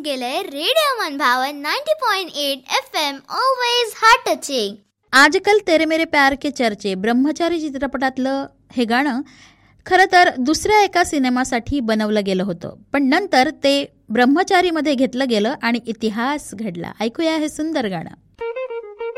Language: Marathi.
गेलंय रेडिओ मनभावन 90.8 FM ऑलवेज हार्ट टचिंग. आजकल तेरे मेरे प्यार के चर्चे ब्रह्मचारी चित्रपटातलं हे गाणं खरं तर दुसऱ्या एका सिनेमासाठी बनवलं गेलं होतं, पण नंतर ते ब्रह्मचारीमध्ये घेतलं गेलं आणि इतिहास घडला. ऐकूया हे सुंदर गाणं.